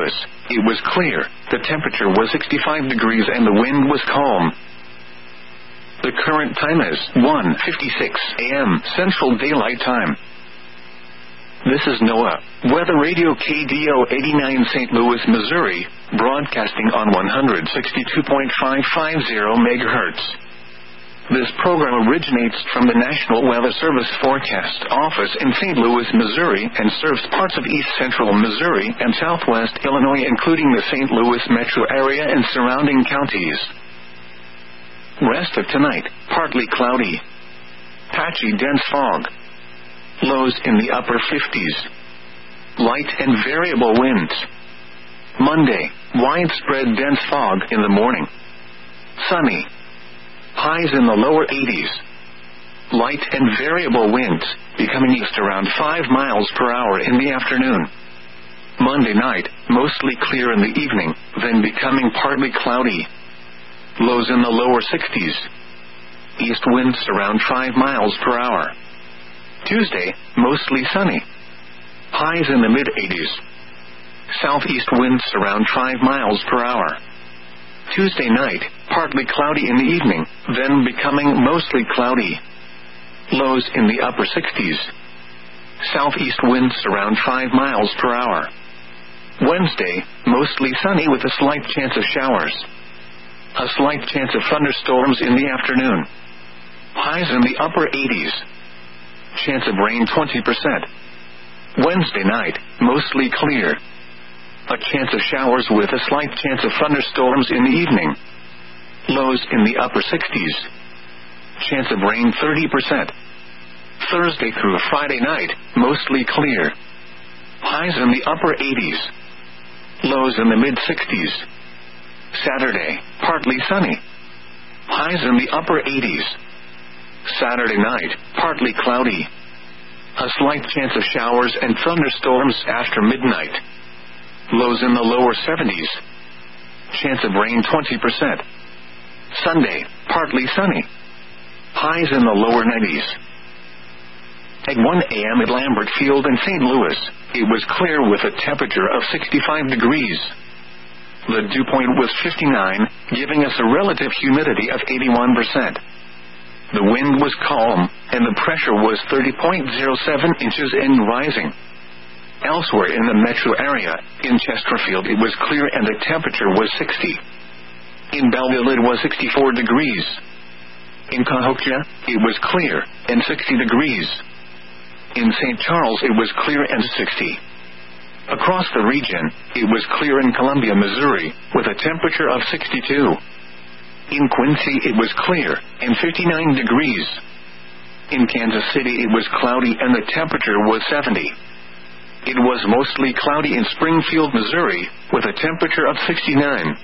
Louis, it was clear, the temperature was 65 degrees and the wind was calm. The current time is 1:56 a.m. Central Daylight Time. This is NOAA Weather Radio KDO 89 St. Louis, Missouri, broadcasting on 162.550 MHz. This program originates from the National Weather Service Forecast Office in St. Louis, Missouri, and serves parts of east central Missouri and southwest Illinois, including the St. Louis metro area and surrounding counties. Rest of tonight, partly cloudy. Patchy dense fog. Lows in the upper 50s. Light and variable winds. Monday, widespread dense fog in the morning. Sunny. Highs in the lower 80s. Light and variable winds, becoming east around 5 miles per hour in the afternoon. Monday night, mostly clear in the evening, then becoming partly cloudy. Lows in the lower 60s. East winds around 5 miles per hour. Tuesday, mostly sunny. Highs in the mid-80s. Southeast winds around 5 miles per hour. Tuesday night, partly cloudy in the evening, then becoming mostly cloudy. Lows in the upper 60s. Southeast winds around 5 miles per hour. Wednesday, mostly sunny with a slight chance of showers. A slight chance of thunderstorms in the afternoon. Highs in the upper 80s. Chance of rain 20%. Wednesday night, mostly clear. A chance of showers with a slight chance of thunderstorms in the evening. Lows in the upper 60s. Chance of rain 30%. Thursday through Friday night, mostly clear. Highs in the upper 80s. Lows in the mid-60s. Saturday, partly sunny. Highs in the upper 80s. Saturday night, partly cloudy. A slight chance of showers and thunderstorms after midnight. Lows in the lower 70s. Chance of rain 20%. Sunday, partly sunny. Highs in the lower 90s. At 1 a.m. at Lambert Field in St. Louis, it was clear with a temperature of 65 degrees. The dew point was 59, giving us a relative humidity of 81%. The wind was calm, and the pressure was 30.07 inches and rising. Elsewhere in the metro area, in Chesterfield it was clear and the temperature was 60. In Belleville it was 64 degrees. In Cahokia, it was clear, and 60 degrees. In St. Charles it was clear and 60. Across the region, it was clear in Columbia, Missouri, with a temperature of 62. In Quincy it was clear, and 59 degrees. In Kansas City it was cloudy and the temperature was 70. It was mostly cloudy in Springfield, Missouri, with a temperature of 69.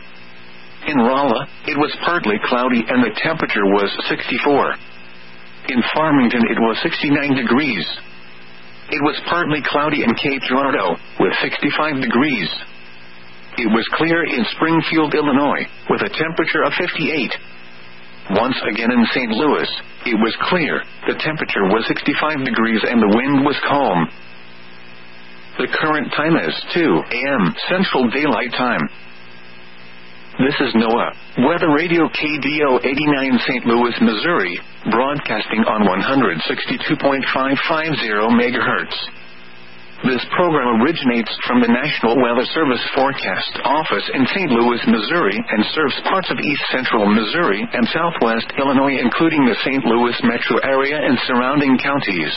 In Rolla, it was partly cloudy and the temperature was 64. In Farmington it was 69 degrees. It was partly cloudy in Cape Girardeau, with 65 degrees. It was clear in Springfield, Illinois, with a temperature of 58. Once again in St. Louis, it was clear, the temperature was 65 degrees and the wind was calm. The current time is 2 a.m. Central Daylight Time. This is NOAA Weather Radio KDO 89 St. Louis, Missouri, broadcasting on 162.550 MHz. This program originates from the National Weather Service Forecast Office in St. Louis, Missouri, and serves parts of east central Missouri and southwest Illinois, including the St. Louis metro area and surrounding counties.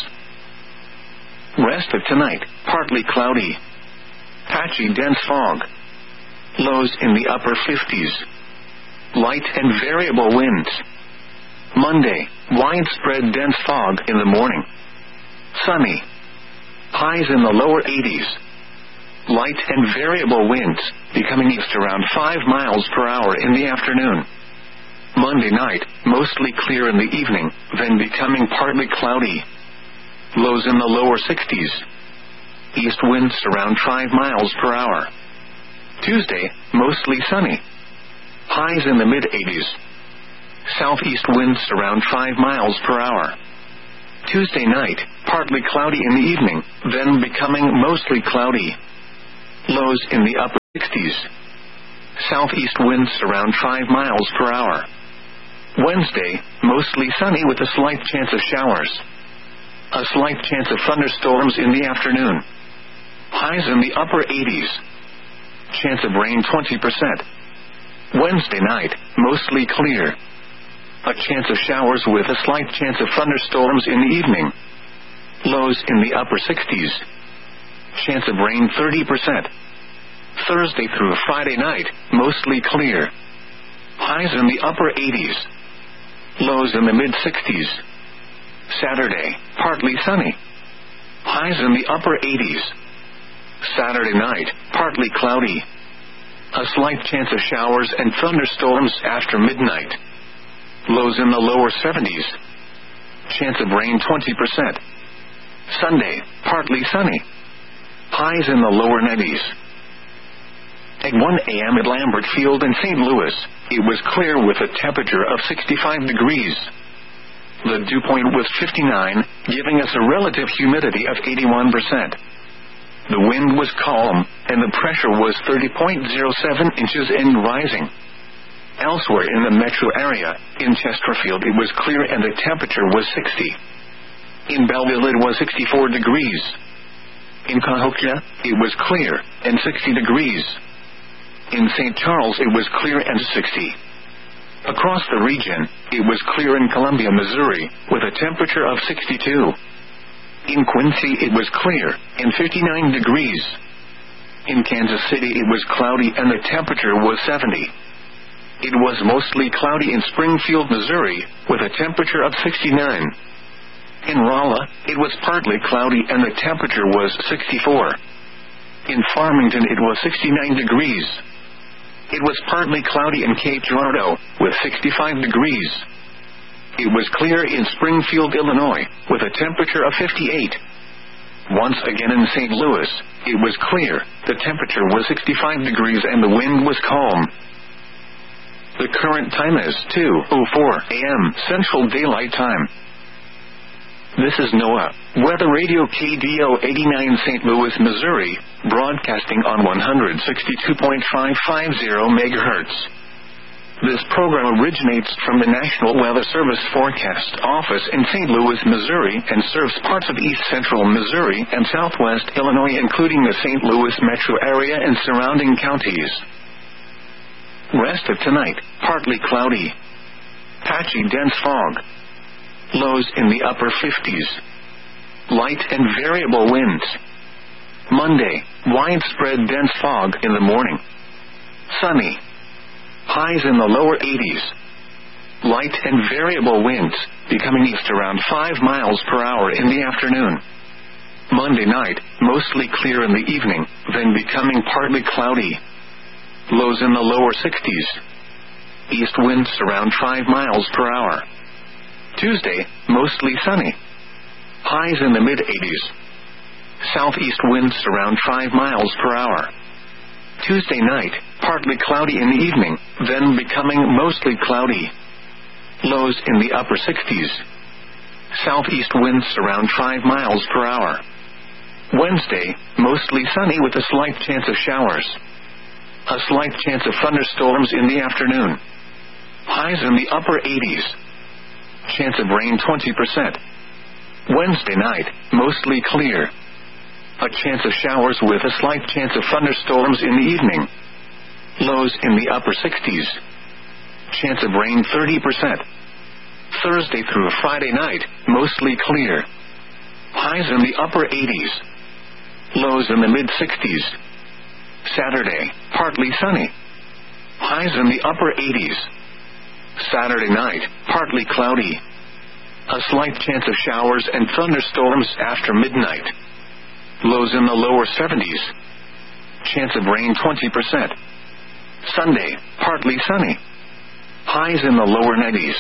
Rest of tonight, partly cloudy. Patchy dense fog. Lows in the upper 50s. Light and variable winds. Monday, widespread dense fog in the morning. Sunny. Highs in the lower 80s. Light and variable winds, becoming east around 5 miles per hour in the afternoon. Monday night, mostly clear in the evening, then becoming partly cloudy. Lows in the lower 60s. East winds around 5 miles per hour. Tuesday, mostly sunny. Highs in the mid-80s. Southeast winds around 5 miles per hour. Tuesday night, partly cloudy in the evening, then becoming mostly cloudy. Lows in the upper 60s. Southeast winds around 5 miles per hour. Wednesday, mostly sunny with a slight chance of showers. A slight chance of thunderstorms in the afternoon. Highs in the upper 80s. Chance of rain 20%. Wednesday night, mostly clear. A chance of showers with a slight chance of thunderstorms in the evening. Lows in the upper 60s. Chance of rain 30%. Thursday through Friday night, mostly clear. Highs in the upper 80s. Lows in the mid-60s. Saturday, partly sunny. Highs in the upper 80s. Saturday night, partly cloudy. A slight chance of showers and thunderstorms after midnight. Lows in the lower 70s. Chance of rain 20%. Sunday, partly sunny. Highs in the lower 90s. At 1 a.m. at Lambert Field in St. Louis, it was clear with a temperature of 65 degrees. The dew point was 59, giving us a relative humidity of 81%. The wind was calm, and the pressure was 30.07 inches and rising. Elsewhere in the metro area, in Chesterfield it was clear and the temperature was 60. In Belleville it was 64 degrees. In Cahokia, it was clear, and 60 degrees. In St. Charles it was clear and 60. Across the region, it was clear in Columbia, Missouri, with a temperature of 62. In Quincy it was clear, and 59 degrees. In Kansas City it was cloudy and the temperature was 70. It was mostly cloudy in Springfield, Missouri, with a temperature of 69. In Rolla, it was partly cloudy and the temperature was 64. In Farmington it was 69 degrees. It was partly cloudy in Cape Girardeau, with 65 degrees. It was clear in Springfield, Illinois, with a temperature of 58. Once again in St. Louis, it was clear, the temperature was 65 degrees and the wind was calm. The current time is 2:04 a.m. Central Daylight Time. This is NOAA, Weather Radio KDO 89 St. Louis, Missouri, broadcasting on 162.550 MHz. This program originates from the National Weather Service Forecast Office in St. Louis, Missouri, and serves parts of east central Missouri and southwest Illinois, including the St. Louis metro area and surrounding counties. Rest of tonight, partly cloudy. Patchy dense fog. Lows in the upper 50s. Light and variable winds. Monday, widespread dense fog in the morning. Sunny. Highs in the lower 80s. Light and variable winds, becoming east around 5 miles per hour in the afternoon. Monday night, mostly clear in the evening, then becoming partly cloudy. Lows in the lower 60s. East winds around 5 miles per hour. Tuesday, mostly sunny. Highs in the mid-80s. Southeast winds around 5 miles per hour. Tuesday night, partly cloudy in the evening, then becoming mostly cloudy. Lows in the upper 60s. Southeast winds around 5 miles per hour. Wednesday, mostly sunny with a slight chance of showers. A slight chance of thunderstorms in the afternoon. Highs in the upper 80s. Chance of rain 20%. Wednesday night, mostly clear. A chance of showers with a slight chance of thunderstorms in the evening. Lows in the upper 60s. Chance of rain 30%. Thursday through Friday night, mostly clear. Highs in the upper 80s. Lows in the mid-60s. Saturday, partly sunny. Highs in the upper 80s. Saturday night, partly cloudy. A slight chance of showers and thunderstorms after midnight. Lows in the lower 70s. Chance of rain 20%. Sunday, partly sunny. Highs in the lower 90s.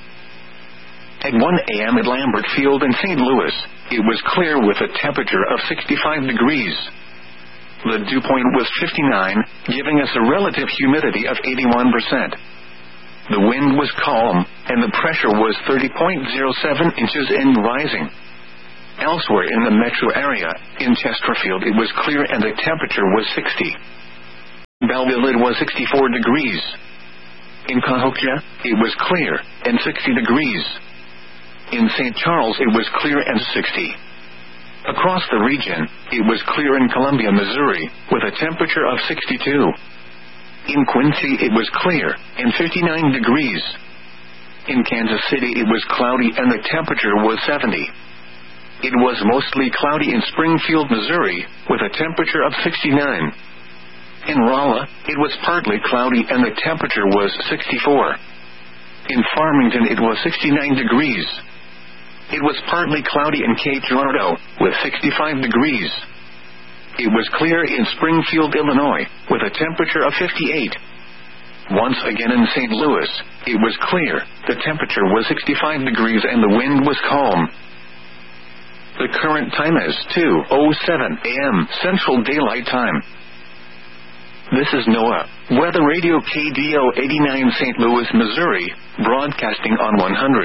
At 1 a.m. at Lambert Field in St. Louis, it was clear with a temperature of 65 degrees. The dew point was 59, giving us a relative humidity of 81%. The wind was calm, and the pressure was 30.07 inches and rising. Elsewhere in the metro area, in Chesterfield, it was clear and the temperature was 60. Belleville it was 64 degrees. In Cahokia, it was clear, and 60 degrees. In St. Charles it was clear and 60. Across the region, it was clear in Columbia, Missouri, with a temperature of 62. In Quincy it was clear, and 59 degrees. In Kansas City it was cloudy and the temperature was 70. It was mostly cloudy in Springfield, Missouri, with a temperature of 69. In Rolla, it was partly cloudy and the temperature was 64. In Farmington it was 69 degrees. It was partly cloudy in Cape Girardeau, with 65 degrees. It was clear in Springfield, Illinois, with a temperature of 58. Once again in St. Louis, it was clear, the temperature was 65 degrees and the wind was calm. The current time is 2:07 a.m. Central Daylight Time. This is NOAA, Weather Radio KDO 89 St. Louis, Missouri, broadcasting on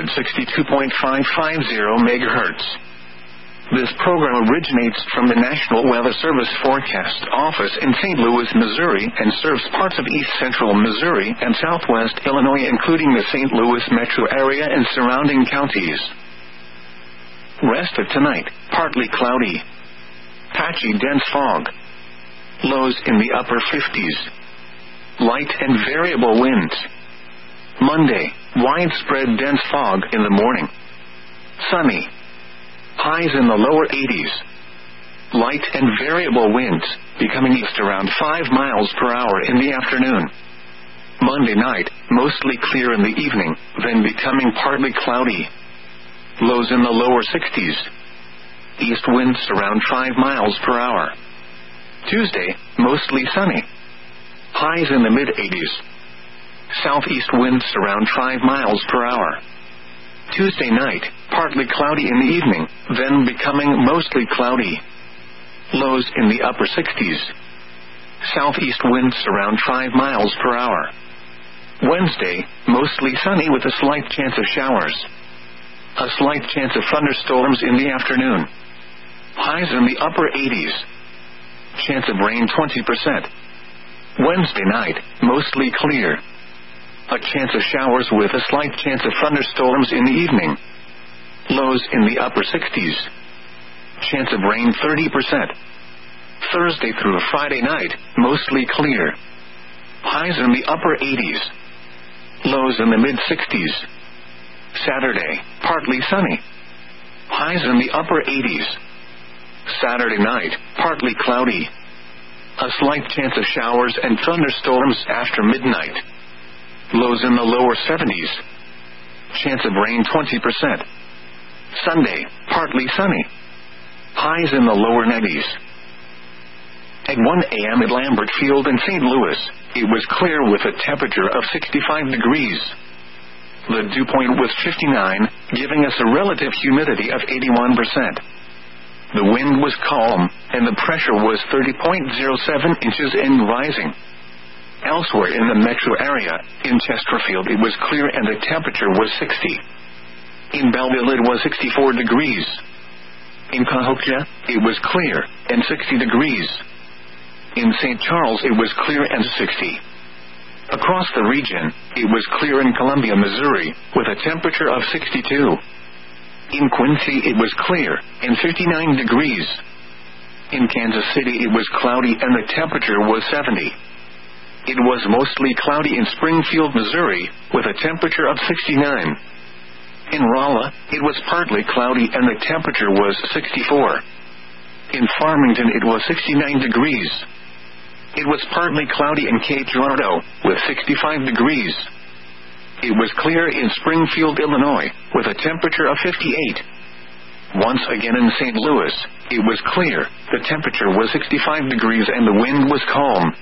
162.550 MHz. This program originates from the National Weather Service Forecast Office in St. Louis, Missouri, and serves parts of east central Missouri and southwest Illinois, including the St. Louis metro area and surrounding counties. Rest of tonight, partly cloudy. Patchy dense fog. Lows in the upper 50s. Light and variable winds. Monday, widespread dense fog in the morning. Sunny. Highs in the lower 80s. Light and variable winds, becoming east around 5 miles per hour in the afternoon. Monday night, mostly clear in the evening, then becoming partly cloudy. Lows in the lower 60s. East winds around 5 miles per hour. Tuesday, mostly sunny. Highs in the mid-80s. Southeast winds around 5 miles per hour. Tuesday night, partly cloudy in the evening, then becoming mostly cloudy. Lows in the upper 60s. Southeast winds around 5 miles per hour. Wednesday, mostly sunny with a slight chance of showers. A slight chance of thunderstorms in the afternoon. Highs in the upper 80s. Chance of rain 20%. Wednesday night, mostly clear. A chance of showers with a slight chance of thunderstorms in the evening. Lows in the upper 60s. Chance of rain 30%. Thursday through Friday night, mostly clear. Highs in the upper 80s. Lows in the mid-60s. Saturday, partly sunny. Highs in the upper 80s. Saturday night, partly cloudy. A slight chance of showers and thunderstorms after midnight. Lows in the lower 70s. Chance of rain 20%. Sunday, partly sunny. Highs in the lower 90s. At 1 a.m. at Lambert Field in St. Louis, it was clear with a temperature of 65 degrees. The dew point was 59, giving us a relative humidity of 81%. The wind was calm, and the pressure was 30.07 inches and rising. Elsewhere in the metro area, in Chesterfield it was clear and the temperature was 60. In Belleville it was 64 degrees. In Cahokia, it was clear, and 60 degrees. In St. Charles it was clear and 60. Across the region, it was clear in Columbia, Missouri, with a temperature of 62. In Quincy it was clear, and 59 degrees. In Kansas City it was cloudy and the temperature was 70. It was mostly cloudy in Springfield, Missouri, with a temperature of 69. In Rolla, it was partly cloudy and the temperature was 64. In Farmington it was 69 degrees. It was partly cloudy in Cape Girardeau, with 65 degrees. It was clear in Springfield, Illinois, with a temperature of 58. Once again in St. Louis, it was clear, the temperature was 65 degrees and the wind was calm.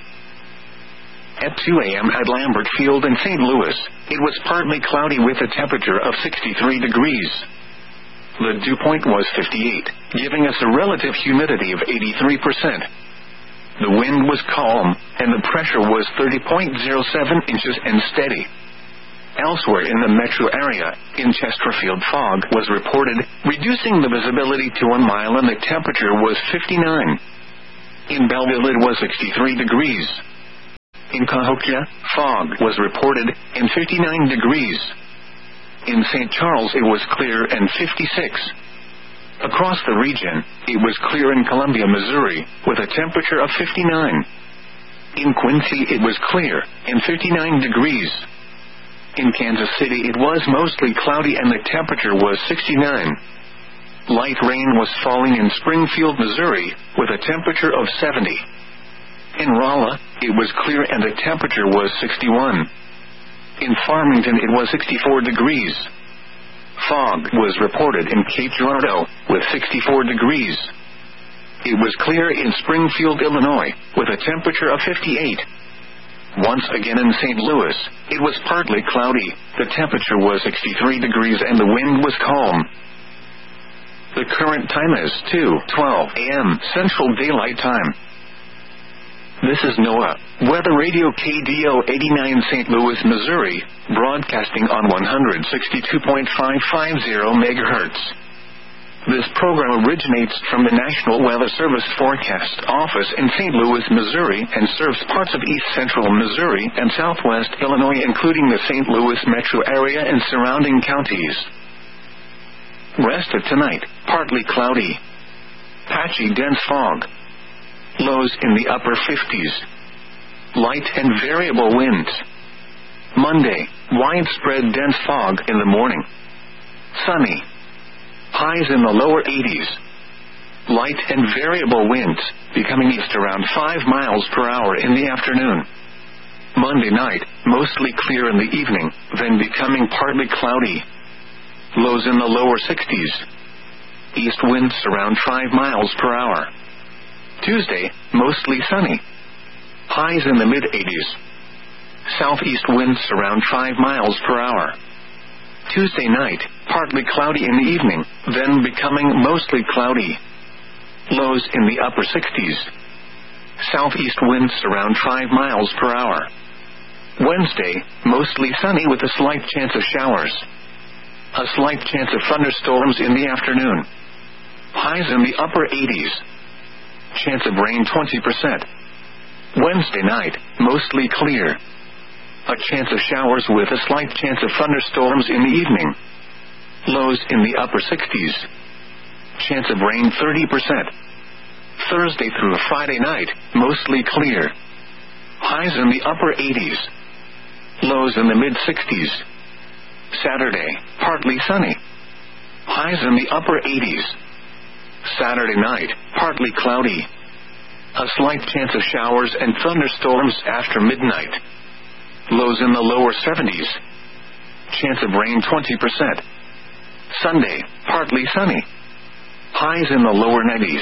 At 2 a.m. at Lambert Field in St. Louis, it was partly cloudy with a temperature of 63 degrees. The dew point was 58, giving us a relative humidity of 83%. The wind was calm, and the pressure was 30.07 inches and steady. Elsewhere in the metro area, in Chesterfield fog was reported, reducing the visibility to 1 mile and the temperature was 59. In Belleville it was 63 degrees. In Cahokia, fog was reported, and 59 degrees. In St. Charles it was clear and 56. Across the region, it was clear in Columbia, Missouri, with a temperature of 59. In Quincy it was clear, and 59 degrees. In Kansas City it was mostly cloudy and the temperature was 69. Light rain was falling in Springfield, Missouri, with a temperature of 70. In Rolla, it was clear and the temperature was 61. In Farmington it was 64 degrees. Fog was reported in Cape Girardeau, with 64 degrees. It was clear in Springfield, Illinois, with a temperature of 58. Once again in St. Louis, it was partly cloudy, the temperature was 63 degrees and the wind was calm. The current time is 2:12 a.m. Central Daylight Time. This is NOAA Weather Radio KDO 89 St. Louis, Missouri, broadcasting on 162.550 MHz. This program originates from the National Weather Service Forecast Office in St. Louis, Missouri, and serves parts of east central Missouri and southwest Illinois, including the St. Louis metro area and surrounding counties. Rest of tonight, partly cloudy. Patchy dense fog. Lows in the upper 50s. Light and variable winds. Monday, widespread dense fog in the morning. Sunny. Highs in the lower 80s. Light and variable winds, becoming east around 5 miles per hour in the afternoon. Monday night, mostly clear in the evening, then becoming partly cloudy. Lows in the lower 60s. East winds around 5 miles per hour. Tuesday, mostly sunny. Highs in the mid-80s. Southeast winds around 5 miles per hour. Tuesday night, partly cloudy in the evening, then becoming mostly cloudy. Lows in the upper 60s. Southeast winds around 5 miles per hour. Wednesday, mostly sunny with a slight chance of showers. A slight chance of thunderstorms in the afternoon. Highs in the upper 80s. Chance of rain 20%. Wednesday night, mostly clear. A chance of showers with a slight chance of thunderstorms in the evening. Lows in the upper 60s. Chance of rain 30%. Thursday through Friday night, mostly clear. Highs in the upper 80s. Lows in the mid-60s. Saturday, partly sunny. Highs in the upper 80s. Saturday night, partly cloudy. A slight chance of showers and thunderstorms after midnight. Lows in the lower 70s. Chance of rain 20%. Sunday, partly sunny. Highs in the lower 90s.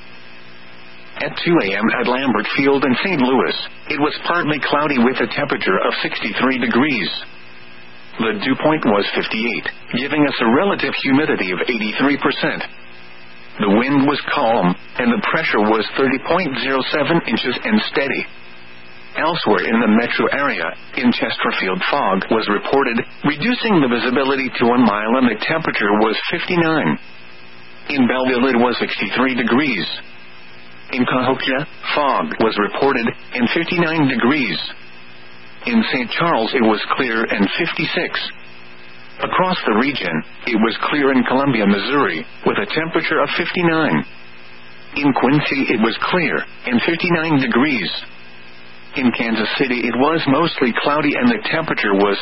At 2 a.m. at Lambert Field in St. Louis, it was partly cloudy with a temperature of 63 degrees. The dew point was 58, giving us a relative humidity of 83%. The wind was calm, and the pressure was 30.07 inches and steady. Elsewhere in the metro area, in Chesterfield, fog was reported, reducing the visibility to 1 mile, and the temperature was 59. In Belleville it was 63 degrees. In Cahokia, fog was reported, and 59 degrees. In St. Charles it was clear and 56. Across the region, it was clear in Columbia, Missouri, with a temperature of 59. In Quincy it was clear, and 59 degrees. In Kansas City it was mostly cloudy and the temperature was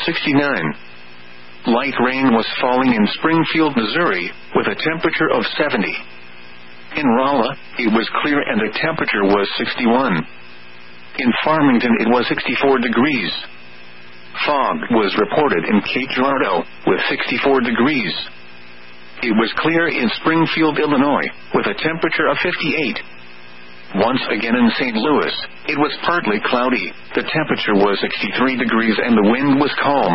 69. Light rain was falling in Springfield, Missouri, with a temperature of 70. In Rolla, it was clear and the temperature was 61. In Farmington it was 64 degrees. Fog was reported in Cape Girardeau, with 64 degrees. It was clear in Springfield, Illinois, with a temperature of 58. Once again in St. Louis, it was partly cloudy, the temperature was 63 degrees and the wind was calm.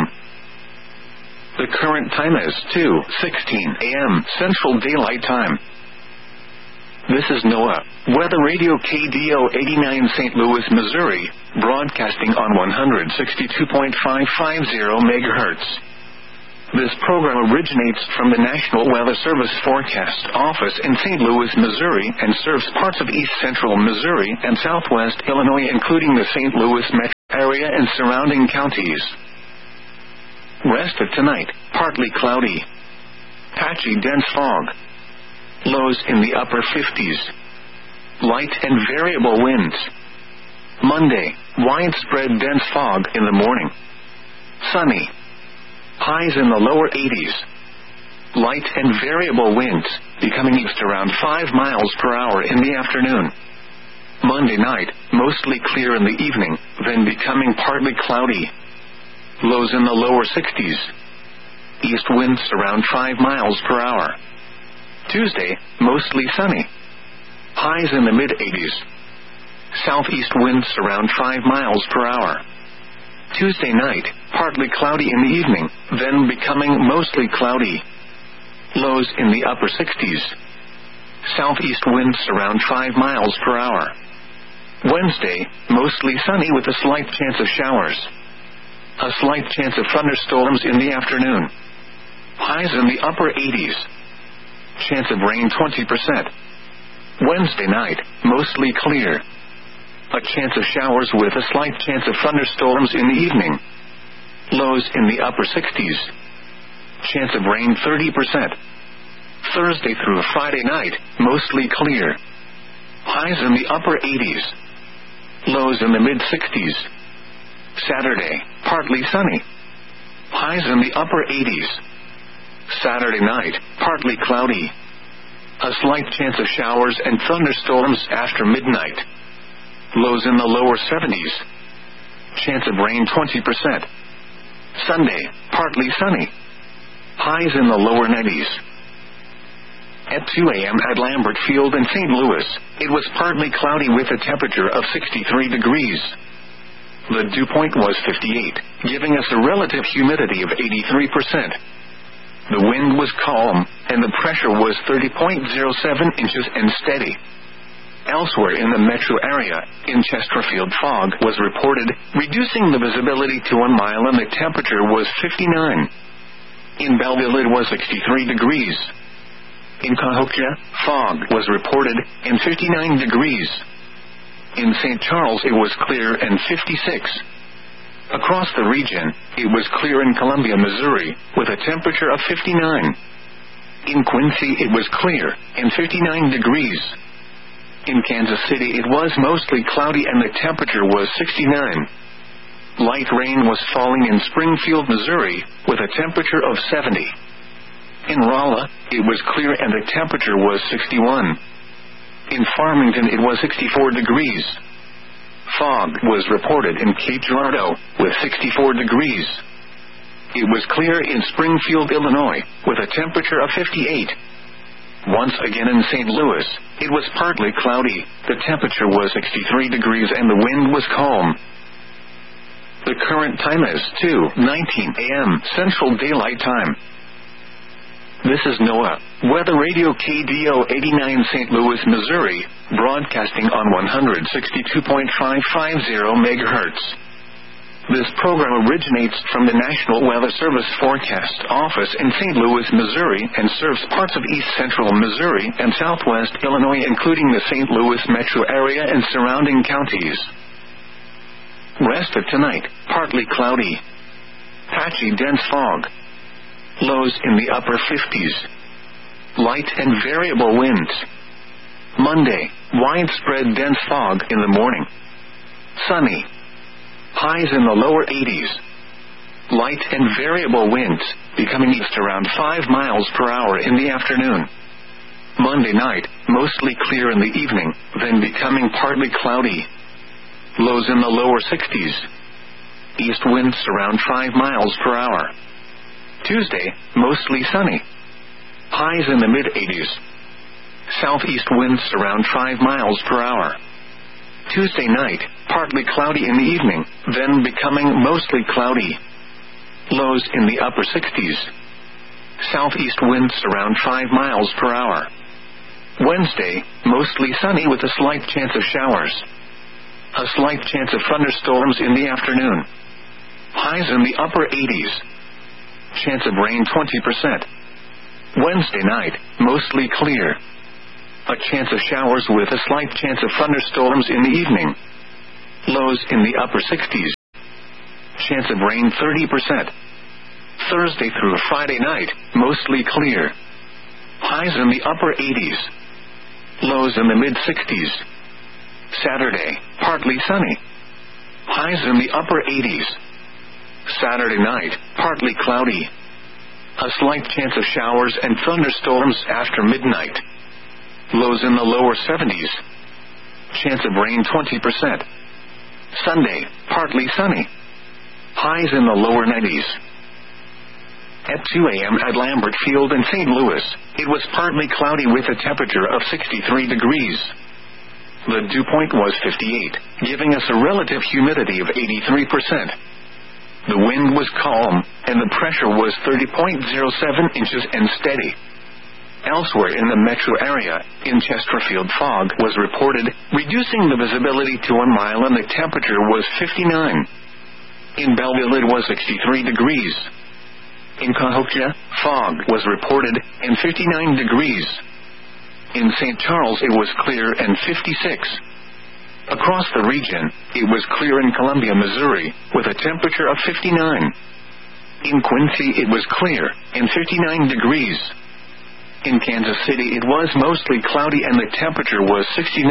The current time is 2:16 a.m. Central Daylight Time. This is NOAA Weather Radio KDO 89 St. Louis, Missouri, broadcasting on 162.550 MHz. This program originates from the National Weather Service Forecast Office in St. Louis, Missouri, and serves parts of east central Missouri and southwest Illinois, including the St. Louis metro area and surrounding counties. Rest of tonight, partly cloudy. Patchy dense fog. Lows in the upper 50s. Light and variable winds. Monday, widespread dense fog in the morning. Sunny. Highs in the lower 80s. Light and variable winds, becoming east around 5 miles per hour in the afternoon. Monday night, mostly clear in the evening, then becoming partly cloudy. Lows in the lower 60s. East winds around 5 miles per hour. Tuesday, mostly sunny. Highs in the mid-80s. Southeast winds around 5 miles per hour. Tuesday night, partly cloudy in the evening, then becoming mostly cloudy. Lows in the upper 60s. Southeast winds around 5 miles per hour. Wednesday, mostly sunny with a slight chance of showers. A slight chance of thunderstorms in the afternoon. Highs in the upper 80s. Chance of rain 20%. Wednesday night, mostly clear. A chance of showers with a slight chance of thunderstorms in the evening. Lows in the upper 60s. Chance of rain 30%. Thursday through Friday night, mostly clear. Highs in the upper 80s. Lows in the mid-60s. Saturday, partly sunny. Highs in the upper 80s. Saturday night, partly cloudy. A slight chance of showers and thunderstorms after midnight. Lows in the lower 70s. Chance of rain 20%. Sunday, partly sunny. Highs in the lower 90s. At 2 a.m. at Lambert Field in St. Louis, it was partly cloudy with a temperature of 63 degrees. The dew point was 58, giving us a relative humidity of 83%. The wind was calm, and the pressure was 30.07 inches and steady. Elsewhere in the metro area, in Chesterfield fog was reported, reducing the visibility to 1 mile, and the temperature was 59. In Belleville it was 63 degrees. In Cahokia, fog was reported, and 59 degrees. In St. Charles it was clear and 56. Across the region, it was clear in Columbia, Missouri, with a temperature of 59. In Quincy it was clear, and 59 degrees. In Kansas City it was mostly cloudy and the temperature was 69. Light rain was falling in Springfield, Missouri, with a temperature of 70. In Rolla, it was clear and the temperature was 61. In Farmington it was 64 degrees. Fog was reported in Cape Girardeau, with 64 degrees. It was clear in Springfield, Illinois, with a temperature of 58. Once again in St. Louis, it was partly cloudy, the temperature was 63 degrees and the wind was calm. The current time is 2:19 a.m. Central Daylight Time. This is NOAA, Weather Radio KDO 89 St. Louis, Missouri, broadcasting on 162.550 MHz. This program originates from the National Weather Service Forecast Office in St. Louis, Missouri, and serves parts of east central Missouri and southwest Illinois, including the St. Louis metro area and surrounding counties. Rest of tonight, partly cloudy. Patchy dense fog. Lows in the upper 50s. Light and variable winds. Monday, widespread dense fog in the morning. Sunny. Highs in the lower 80s. Light and variable winds, becoming east around 5 miles per hour in the afternoon. Monday night, mostly clear in the evening, then becoming partly cloudy. Lows in the lower 60s. East winds around 5 miles per hour. Tuesday, mostly sunny. Highs in the mid-80s. Southeast winds around 5 miles per hour. Tuesday night, partly cloudy in the evening, then becoming mostly cloudy. Lows in the upper 60s. Southeast winds around 5 miles per hour. Wednesday, mostly sunny with a slight chance of showers. A slight chance of thunderstorms in the afternoon. Highs in the upper 80s. Chance of rain 20%. Wednesday night, mostly clear. A chance of showers with a slight chance of thunderstorms in the evening. Lows in the upper 60s. Chance of rain 30%. Thursday through Friday night, mostly clear. Highs in the upper 80s. Lows in the mid-60s. Saturday, partly sunny. Highs in the upper 80s. Saturday night, partly cloudy. A slight chance of showers and thunderstorms after midnight. Lows in the lower 70s. Chance of rain 20%. Sunday, partly sunny. Highs in the lower 90s. At 2 a.m. at Lambert Field in St. Louis, it was partly cloudy with a temperature of 63 degrees. The dew point was 58, giving us a relative humidity of 83%. The wind was calm, and the pressure was 30.07 inches and steady. Elsewhere in the metro area, in Chesterfield, fog was reported, reducing the visibility to 1 mile, and the temperature was 59. In Belleville, it was 63 degrees. In Cahokia, fog was reported, and 59 degrees. In St. Charles, it was clear and 56. Across the region, it was clear in Columbia, Missouri, with a temperature of 59. In Quincy, it was clear, and 59 degrees. In Kansas City, it was mostly cloudy and the temperature was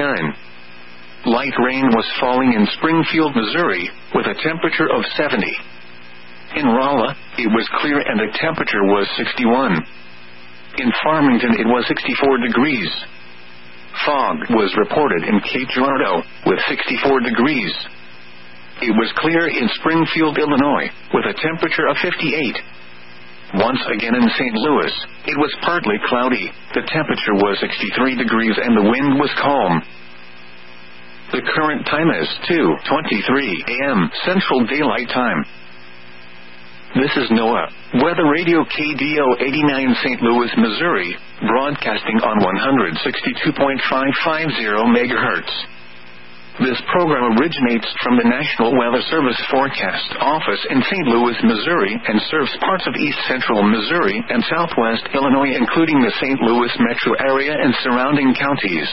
69. Light rain was falling in Springfield, Missouri, with a temperature of 70. In Rolla, it was clear and the temperature was 61. In Farmington, it was 64 degrees. Fog was reported in Cape Girardeau, with 64 degrees. It was clear in Springfield, Illinois, with a temperature of 58. Once again in St. Louis, it was partly cloudy, the temperature was 63 degrees and the wind was calm. The current time is 2:23 a.m. Central Daylight Time. This is NOAA Weather Radio KDO 89 St. Louis, Missouri, broadcasting on 162.550 MHz. This program originates from the National Weather Service Forecast Office in St. Louis, Missouri, and serves parts of east central Missouri and southwest Illinois, including the St. Louis metro area and surrounding counties.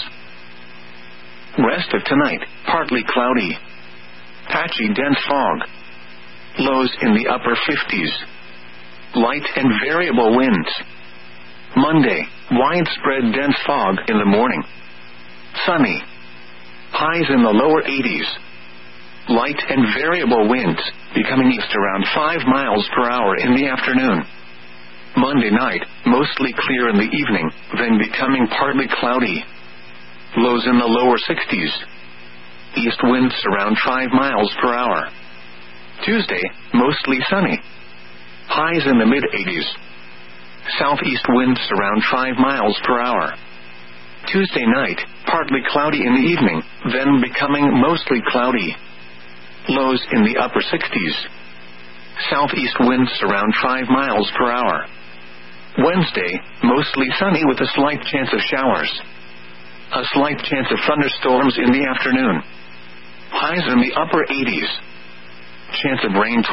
Rest of tonight, partly cloudy. Patchy dense fog. Lows in the upper 50s. Light and variable winds. Monday, widespread dense fog in the morning. Sunny. Highs in the lower 80s. Light and variable winds, becoming east around 5 miles per hour in the afternoon. Monday night, mostly clear in the evening, then becoming partly cloudy. Lows in the lower 60s. East winds around 5 miles per hour. Tuesday, mostly sunny. Highs in the mid-80s. Southeast winds around 5 miles per hour. Tuesday night, partly cloudy in the evening, then becoming mostly cloudy. Lows in the upper 60s. Southeast winds around 5 miles per hour. Wednesday, mostly sunny with a slight chance of showers. A slight chance of thunderstorms in the afternoon. Highs in the upper 80s. Chance of rain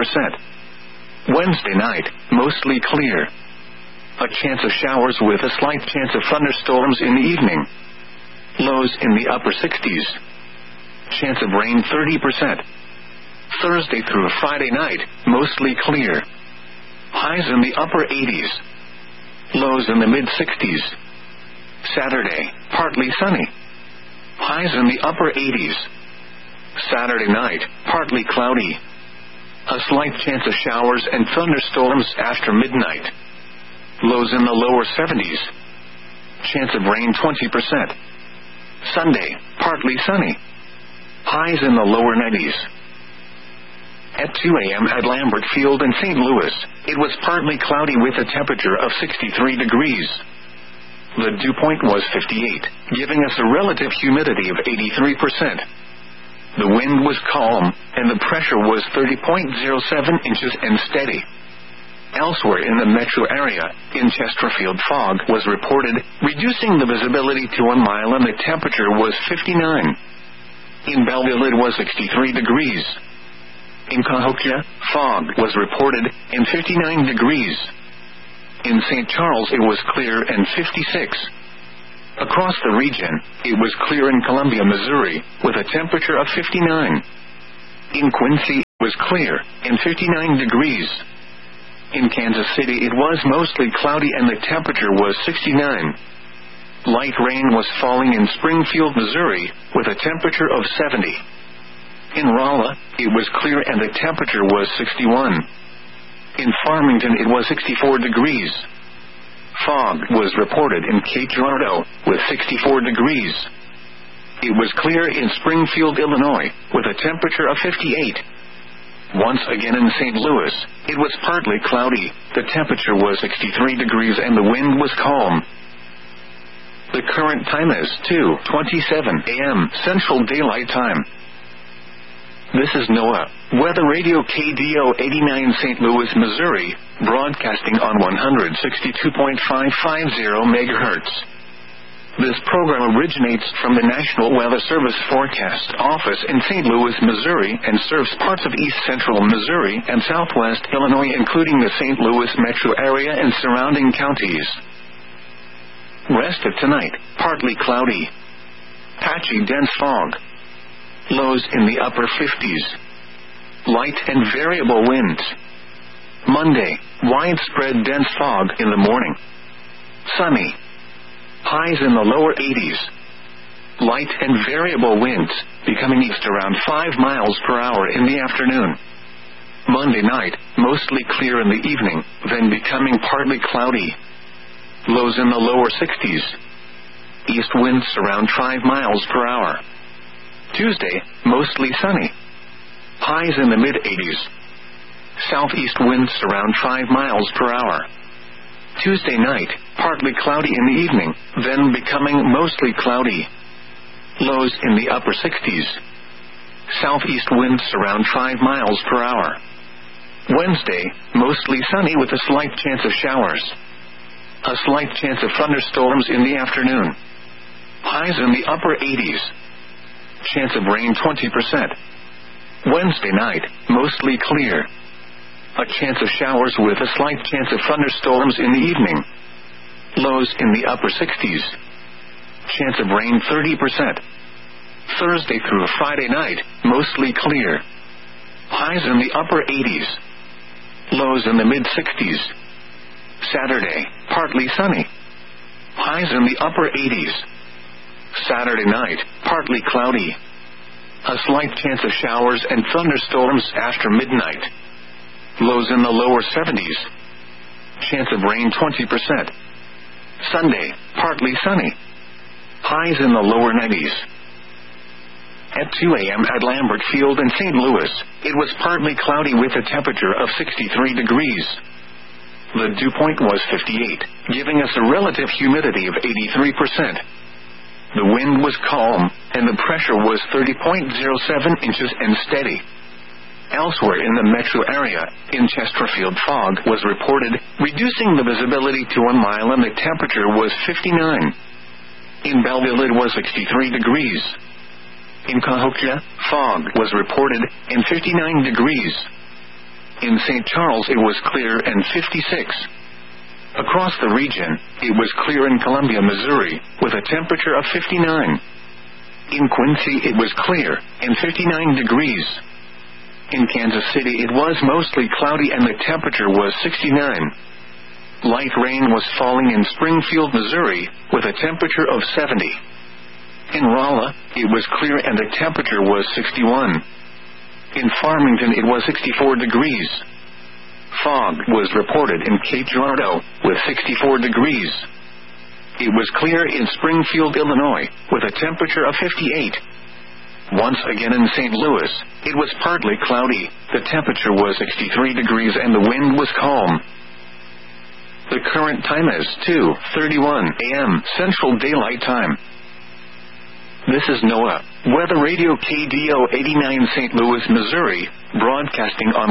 20%. Wednesday night, mostly clear. A chance of showers with a slight chance of thunderstorms in the evening. Lows in the upper 60s. Chance of rain 30%. Thursday through Friday night, mostly clear. Highs in the upper 80s. Lows in the mid-60s. Saturday, partly sunny. Highs in the upper 80s. Saturday night, partly cloudy. A slight chance of showers and thunderstorms after midnight. Lows in the lower 70s. Chance of rain 20%. Sunday, partly sunny. Highs in the lower 90s. At 2 a.m. at Lambert Field in St. Louis, it was partly cloudy with a temperature of 63 degrees. The dew point was 58, giving us a relative humidity of 83%. The wind was calm, and the pressure was 30.07 inches and steady. Elsewhere in the metro area, in Chesterfield, fog was reported, reducing the visibility to 1 mile, and the temperature was 59. In Belleville, it was 63 degrees. In Cahokia, fog was reported, and 59 degrees. In St. Charles, it was clear and 56. Across the region, it was clear in Columbia, Missouri, with a temperature of 59. In Quincy, was clear, and 59 degrees. In Kansas City it was mostly cloudy and the temperature was 69. Light rain was falling in Springfield, Missouri, with a temperature of 70. In Rolla, it was clear and the temperature was 61. In Farmington it was 64 degrees. Fog was reported in Cape Girardeau, with 64 degrees. It was clear in Springfield, Illinois, with a temperature of 58. Once again in St. Louis, it was partly cloudy, the temperature was 63 degrees and the wind was calm. The current time is 2:27 a.m. Central Daylight Time. This is NOAA Weather Radio KDO 89 St. Louis, Missouri, broadcasting on 162.550 MHz. This program originates from the National Weather Service Forecast Office in St. Louis, Missouri, and serves parts of east central Missouri and southwest Illinois, including the St. Louis metro area and surrounding counties. Rest of tonight, partly cloudy. Patchy dense fog. Lows in the upper 50s. Light and variable winds. Monday, widespread dense fog in the morning. Sunny. Highs in the lower 80s. Light and variable winds, becoming east around 5 miles per hour in the afternoon. Monday night, mostly clear in the evening, then becoming partly cloudy. Lows in the lower 60s. East winds around 5 miles per hour. Tuesday, mostly sunny. Highs in the mid-80s. Southeast winds around 5 miles per hour. Tuesday night, partly cloudy in the evening, then becoming mostly cloudy. Lows in the upper 60s. Southeast winds around 5 miles per hour. Wednesday, mostly sunny with a slight chance of showers. A slight chance of thunderstorms in the afternoon. Highs in the upper 80s. Chance of rain 20%. Wednesday night, mostly clear. A chance of showers with a slight chance of thunderstorms in the evening. Lows in the upper 60s. Chance of rain 30%. Thursday through Friday night, mostly clear. Highs in the upper 80s. Lows in the mid-60s. Saturday, partly sunny. Highs in the upper 80s. Saturday night, partly cloudy. A slight chance of showers and thunderstorms after midnight. Lows in the lower 70s. Chance of rain 20%. Sunday, partly sunny. Highs in the lower 90s. At 2 a.m. at Lambert Field in St. Louis, it was partly cloudy with a temperature of 63 degrees. The dew point was 58, giving us a relative humidity of 83%. The wind was calm, and the pressure was 30.07 inches and steady. Elsewhere in the metro area, in Chesterfield, fog was reported, reducing the visibility to 1 mile, and the temperature was 59. In Belleville it was 63 degrees. In Cahokia, fog was reported, and 59 degrees. In St. Charles it was clear and 56. Across the region, it was clear in Columbia, Missouri, with a temperature of 59. In Quincy it was clear, and 59 degrees. In Kansas City it was mostly cloudy and the temperature was 69. Light rain was falling in Springfield, Missouri, with a temperature of 70. In Rolla, it was clear and the temperature was 61. In Farmington it was 64 degrees. Fog was reported in Cape Girardeau, with 64 degrees. It was clear in Springfield, Illinois, with a temperature of 58. Once again in St. Louis, it was partly cloudy, the temperature was 63 degrees and the wind was calm. The current time is 2:31 a.m. Central Daylight Time. This is NOAA Weather Radio KDO 89 St. Louis, Missouri, broadcasting on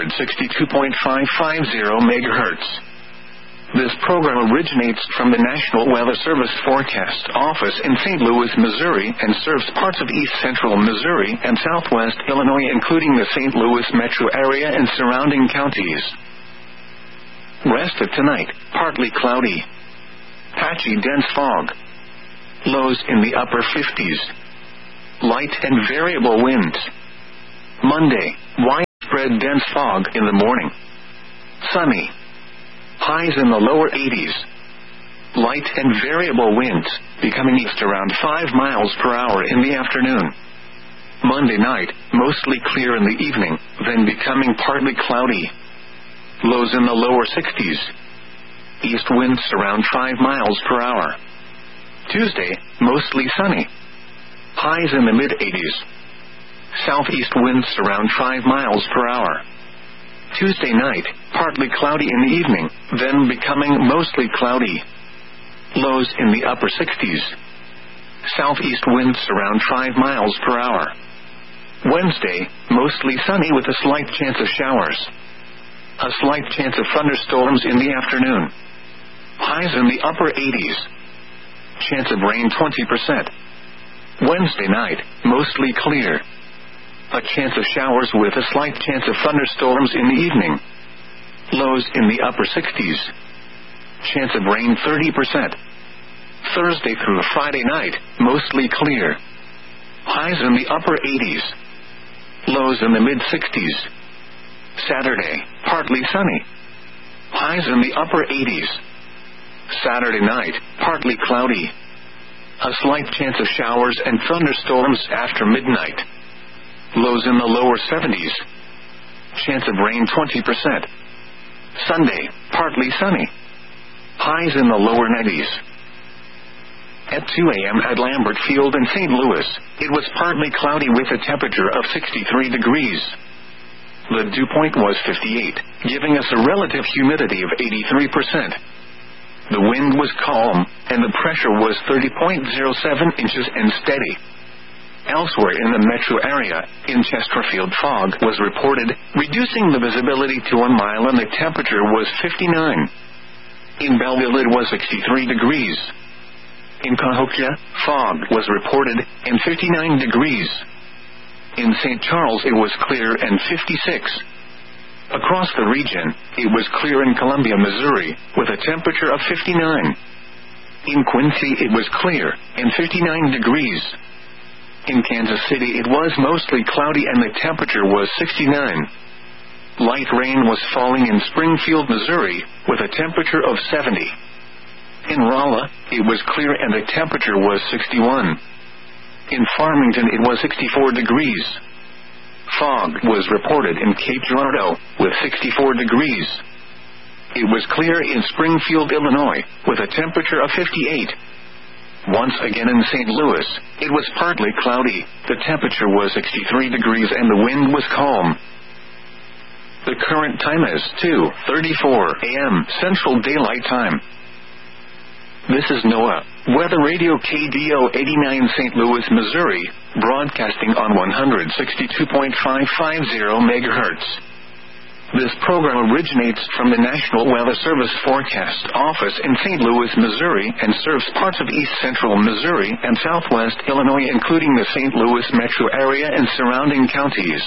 162.550 MHz. This program originates from the National Weather Service Forecast Office in St. Louis, Missouri, and serves parts of east central Missouri and southwest Illinois, including the St. Louis metro area and surrounding counties. Rest of tonight, partly cloudy. Patchy dense fog. Lows in the upper 50s. Light and variable winds. Monday, dense fog in the morning. Sunny. Highs in the lower 80s. Light and variable winds, becoming east around 5 miles per hour in the afternoon. Monday night, mostly clear in the evening, then becoming partly cloudy. Lows in the lower 60s. East winds around 5 miles per hour. Tuesday, mostly sunny. Highs in the mid-80s. Southeast winds around 5 miles per hour. Tuesday night, partly cloudy in the evening, then becoming mostly cloudy. Lows in the upper 60s. Southeast winds around 5 miles per hour. Wednesday, mostly sunny with a slight chance of showers. A slight chance of thunderstorms in the afternoon. Highs in the upper 80s. Chance of rain 20%. Wednesday night, mostly clear. A chance of showers with a slight chance of thunderstorms in the evening. Lows in the upper 60s. Chance of rain 30%. Thursday through Friday night, mostly clear. Highs in the upper 80s. Lows in the mid-60s. Saturday, partly sunny. Highs in the upper 80s. Saturday night, partly cloudy. A slight chance of showers and thunderstorms after midnight. Lows in the lower 70s. Chance of rain 20%. Sunday, partly sunny. Highs in the lower 90s. At 2 a.m. at Lambert Field in St. Louis, it was partly cloudy with a temperature of 63 degrees. The dew point was 58, giving us a relative humidity of 83%. The wind was calm, and the pressure was 30.07 inches and steady. Elsewhere in the metro area, in Chesterfield fog was reported, reducing the visibility to 1 mile, and the temperature was 59. In Belleville it was 63 degrees. In Cahokia, fog was reported, and 59 degrees. In St. Charles it was clear and 56. Across the region, it was clear in Columbia, Missouri, with a temperature of 59. In Quincy it was clear, and 59 degrees. In Kansas City it was mostly cloudy and the temperature was 69. Light rain was falling in Springfield, Missouri, with a temperature of 70. In Rolla, it was clear and the temperature was 61. In Farmington it was 64 degrees. Fog was reported in Cape Girardeau, with 64 degrees. It was clear in Springfield, Illinois, with a temperature of 58. Once again in St. Louis, it was partly cloudy, the temperature was 63 degrees and the wind was calm. The current time is 2:34 a.m. Central Daylight Time. This is NOAA Weather Radio KDO 89 St. Louis, Missouri, broadcasting on 162.550 MHz. This program originates from the National Weather Service Forecast Office in St. Louis, Missouri, and serves parts of east central Missouri and southwest Illinois, including the St. Louis metro area and surrounding counties.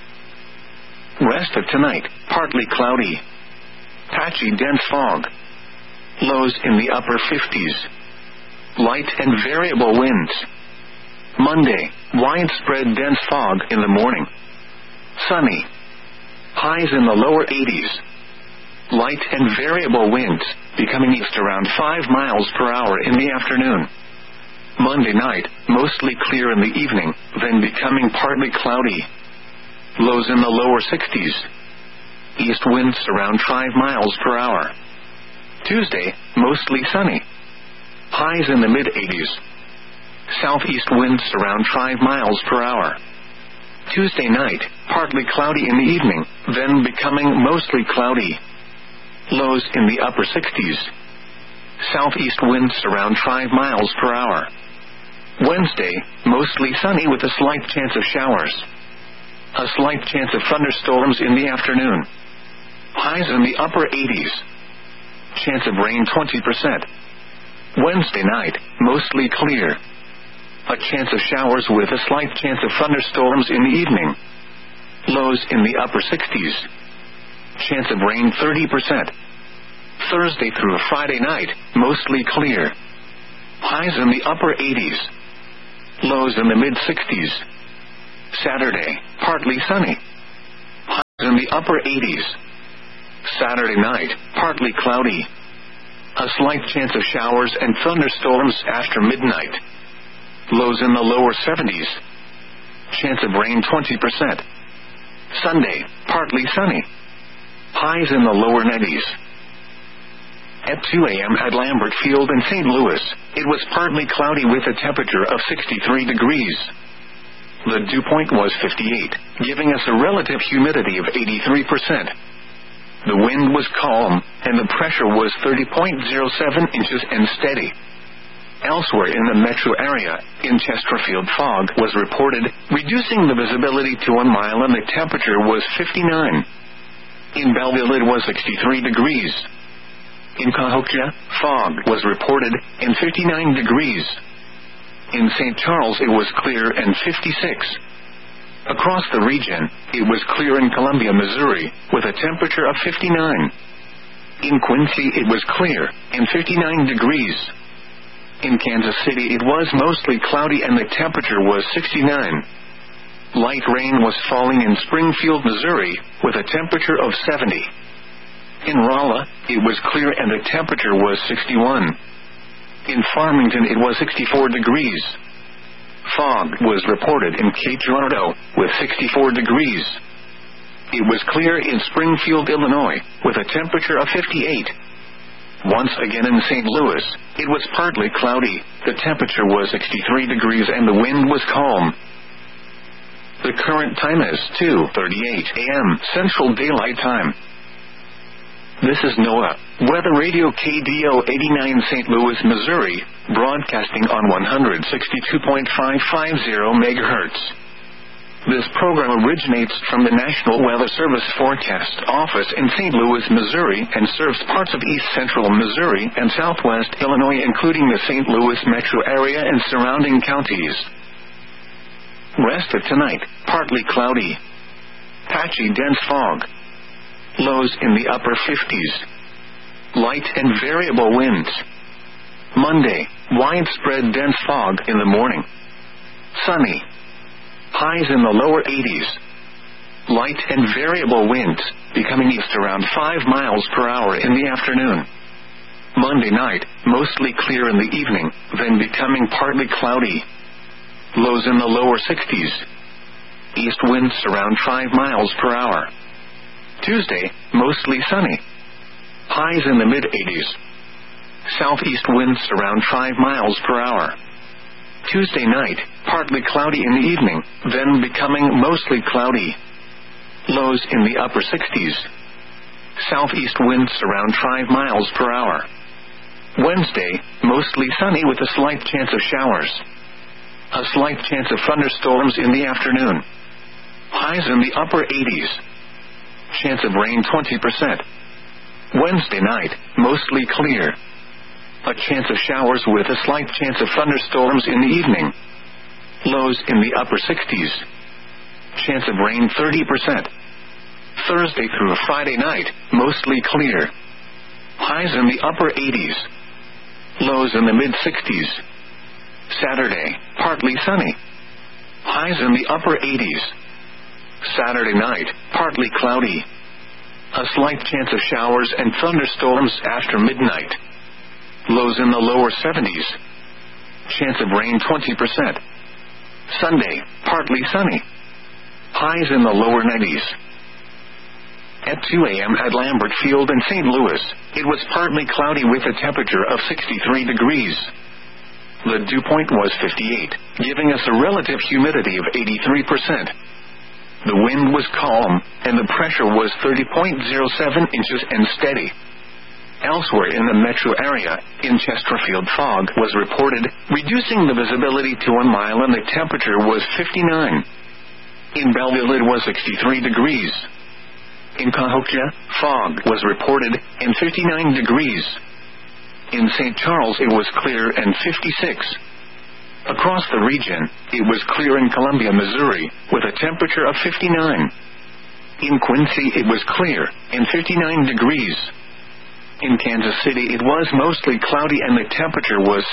Rest of tonight, partly cloudy. Patchy dense fog. Lows in the upper 50s. Light and variable winds. Monday, widespread dense fog in the morning. Sunny. Highs in the lower 80s. Light and variable winds, becoming east around 5 miles per hour in the afternoon. Monday night, mostly clear in the evening, then becoming partly cloudy. Lows in the lower 60s. East winds around 5 miles per hour. Tuesday, mostly sunny. Highs in the mid-80s. Southeast winds around 5 miles per hour. Tuesday night, partly cloudy in the evening, then becoming mostly cloudy. Lows in the upper 60s. Southeast winds around 5 miles per hour. Wednesday, mostly sunny with a slight chance of showers. A slight chance of thunderstorms in the afternoon. Highs in the upper 80s. Chance of rain 20%. Wednesday night, mostly clear. A chance of showers with a slight chance of thunderstorms in the evening. Lows in the upper 60s. Chance of rain 30%. Thursday through Friday night, mostly clear. Highs in the upper 80s. Lows in the mid-60s. Saturday, partly sunny. Highs in in the upper 80s. Saturday night, partly cloudy. A slight chance of showers and thunderstorms after midnight. Lows in the lower 70s. Chance of rain 20%. Sunday, partly sunny. Highs in the lower 90s. At 2 a.m. at Lambert Field in St. Louis, it was partly cloudy with a temperature of 63 degrees. The dew point was 58, giving us a relative humidity of 83%. The wind was calm, and the pressure was 30.07 inches and steady. Elsewhere in the metro area, in Chesterfield, fog was reported, reducing the visibility to 1 mile, and the temperature was 59. In Belleville, it was 63 degrees. In Cahokia, fog was reported, and 59 degrees. In St. Charles, it was clear and 56. Across the region, it was clear in Columbia, Missouri, with a temperature of 59. In Quincy, it was clear, and 59 degrees. In Kansas City, it was mostly cloudy and the temperature was 69. Light rain was falling in Springfield, Missouri, with a temperature of 70. In Rolla, it was clear and the temperature was 61. In Farmington, it was 64 degrees. Fog was reported in Cape Girardeau, with 64 degrees. It was clear in Springfield, Illinois, with a temperature of 58. Once again in St. Louis, it was partly cloudy, the temperature was 63 degrees and the wind was calm. The current time is 2:38 a.m. Central Daylight Time. This is NOAA, Weather Radio KDO 89 St. Louis, Missouri, broadcasting on 162.550 MHz. This program originates from the National Weather Service Forecast Office in St. Louis, Missouri, and serves parts of east central Missouri and southwest Illinois, including the St. Louis metro area and surrounding counties. Rest of tonight, partly cloudy. Patchy dense fog. Lows in the upper 50s. Light and variable winds. Monday, widespread dense fog in the morning. Sunny. Highs in the lower 80s. Light and variable winds, becoming east around 5 miles per hour in the afternoon. Monday night, mostly clear in the evening, then becoming partly cloudy. Lows in the lower 60s. East winds around 5 miles per hour. Tuesday, mostly sunny. Highs in the mid-80s. Southeast winds around 5 miles per hour. Tuesday night, partly cloudy in the evening, then becoming mostly cloudy. Lows in the upper 60s. Southeast winds around 5 miles per hour. Wednesday, mostly sunny with a slight chance of showers. A slight chance of thunderstorms in the afternoon. Highs in the upper 80s. Chance of rain 20%. Wednesday night, mostly clear. A chance of showers with a slight chance of thunderstorms in the evening. Lows in the upper 60s. Chance of rain 30%. Thursday through Friday night, mostly clear. Highs in the upper 80s. Lows in the mid-60s. Saturday, partly sunny. Highs in the upper 80s. Saturday night, partly cloudy. A slight chance of showers and thunderstorms after midnight. Lows in the lower 70s. Chance of rain 20%. Sunday, partly sunny. Highs in the lower 90s. At 2 a.m. at Lambert Field in St. Louis, it was partly cloudy with a temperature of 63 degrees. The dew point was 58, giving us a relative humidity of 83%. The wind was calm, and the pressure was 30.07 inches and steady. Elsewhere in the metro area, in Chesterfield, fog was reported, reducing the visibility to 1 mile, and the temperature was 59. In Belleville, it was 63 degrees. In Cahokia, fog was reported, and 59 degrees. In St. Charles, it was clear and 56. Across the region, it was clear in Columbia, Missouri, with a temperature of 59. In Quincy, it was clear, and 59 degrees. In Kansas City, it was mostly cloudy and the temperature was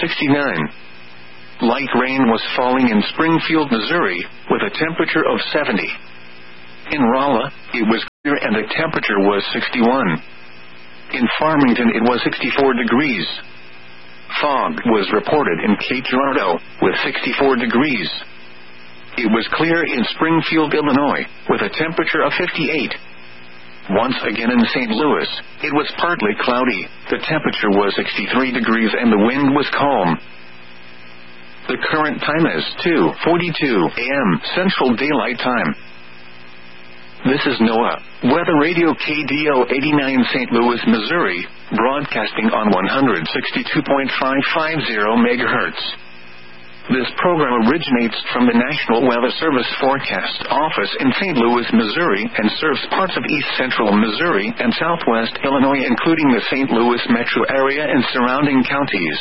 69. Light rain was falling in Springfield, Missouri, with a temperature of 70. In Rolla, it was and the temperature was 61. In Farmington it was 64 degrees. Fog was reported in Cape Girardeau, with 64 degrees. It was clear in Springfield, Illinois, with a temperature of 58. Once again in St. Louis, it was partly cloudy, the temperature was 63 degrees and the wind was calm. The current time is 2:42 a.m. Central Daylight Time. This is NOAA Weather Radio KDO 89 St. Louis, Missouri, broadcasting on 162.550 MHz. This program originates from the National Weather Service Forecast Office in St. Louis, Missouri, and serves parts of east central Missouri and southwest Illinois, including the St. Louis metro area and surrounding counties.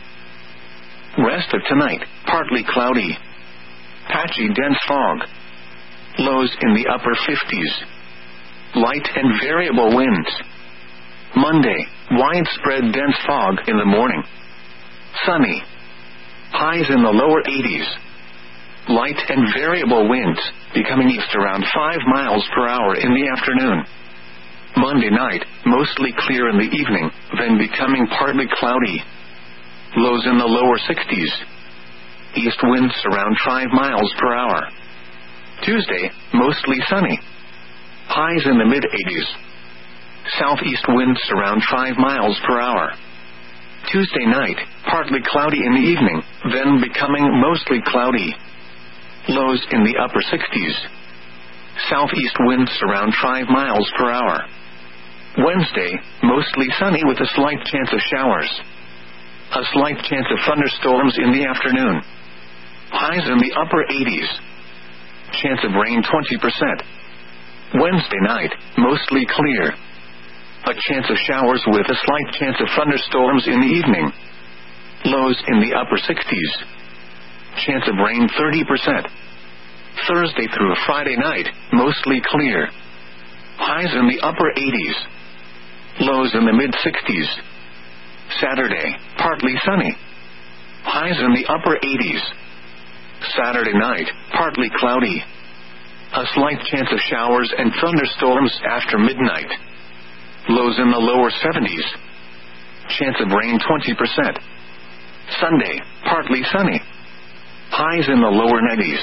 Rest of tonight, partly cloudy. Patchy dense fog. Lows in the upper 50s. Light and variable winds. Monday, widespread dense fog in the morning. Sunny. Highs in the lower 80s. Light and variable winds, becoming east around 5 miles per hour in the afternoon. Monday night, mostly clear in the evening, then becoming partly cloudy. Lows in the lower 60s. East winds around 5 miles per hour. Tuesday, mostly sunny. Highs in the mid-80s. Southeast winds around 5 miles per hour. Tuesday night, partly cloudy in the evening, then becoming mostly cloudy. Lows in the upper 60s. Southeast winds around 5 miles per hour. Wednesday, mostly sunny with a slight chance of showers. A slight chance of thunderstorms in the afternoon. Highs in the upper 80s. Chance of rain 20%. Wednesday night, mostly clear. A chance of showers with a slight chance of thunderstorms in the evening. Lows in the upper 60s. Chance of rain 30%. Thursday through Friday night, mostly clear. Highs in the upper 80s. Lows in the mid-60s. Saturday, partly sunny. Highs in the upper 80s. Saturday night, partly cloudy. A slight chance of showers and thunderstorms after midnight. Lows in the lower 70s. Chance of rain 20%. Sunday, partly sunny. Highs in the lower 90s.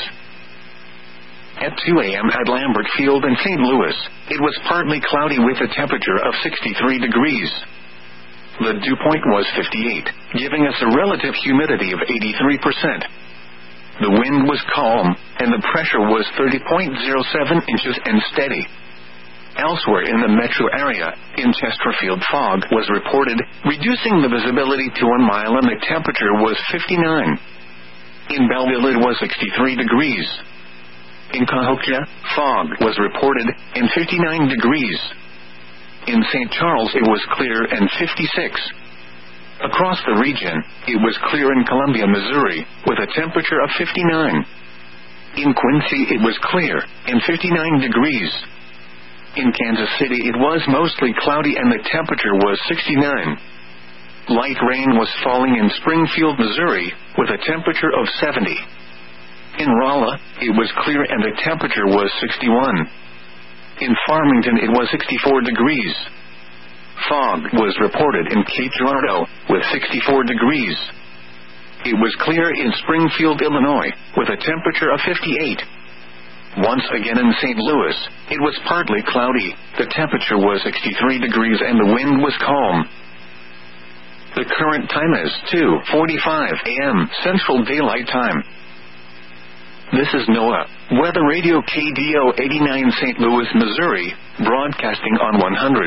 At 2 a.m. at Lambert Field in St. Louis, it was partly cloudy with a temperature of 63 degrees. The dew point was 58, giving us a relative humidity of 83%. The wind was calm, and the pressure was 30.07 inches and steady. Elsewhere in the metro area, in Chesterfield, fog was reported, reducing the visibility to 1 mile, and the temperature was 59. In Belleville it was 63 degrees. In Cahokia, fog was reported, and 59 degrees. In St. Charles it was clear and 56. Across the region, it was clear in Columbia, Missouri, with a temperature of 59. In Quincy it was clear, and 59 degrees. In Kansas City it was mostly cloudy and the temperature was 69. Light rain was falling in Springfield, Missouri, with a temperature of 70. In Rolla, it was clear and the temperature was 61. In Farmington it was 64 degrees. Fog was reported in Cape Girardeau, with 64 degrees. It was clear in Springfield, Illinois, with a temperature of 58. Once again in St. Louis, it was partly cloudy, the temperature was 63 degrees and the wind was calm. The current time is 2:45 a.m. Central Daylight Time. This is NOAA Weather Radio KDO 89 St. Louis, Missouri, broadcasting on